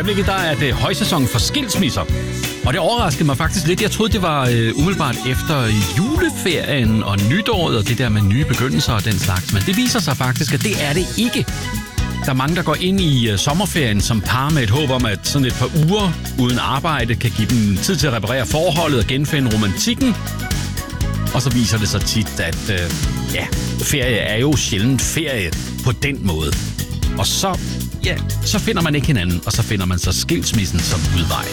øjeblikket der er det højsæson for skilsmisser. Og det overraskede mig faktisk lidt. Jeg troede, det var umiddelbart efter juleferien og nytåret og det der med nye begyndelser og den slags. Men det viser sig faktisk, at det er det ikke. Der er mange, der går ind i sommerferien som par med et håb om, at sådan et par uger uden arbejde kan give dem tid til at reparere forholdet og genfinde romantikken. Og så viser det sig tit, at ferie er jo sjældent ferie på den måde. Og så finder man ikke hinanden, og så finder man så skilsmissen som udvej.